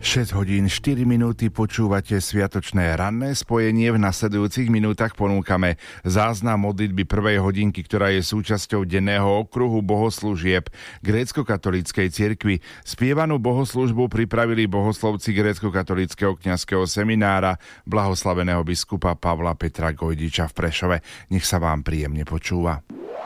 6 hodín 4 minúty počúvate sviatočné ranné spojenie. V nasledujúcich minútach ponúkame záznam modlitby prvej hodinky, ktorá je súčasťou denného okruhu bohoslúžieb grécko-katolíckej cirkvi. Spievanú bohoslúžbu pripravili bohoslovci grécko-katolíckeho kňazského seminára blahoslaveného biskupa Pavla Petra Gojdiča v Prešove. Nech sa vám príjemne počúva.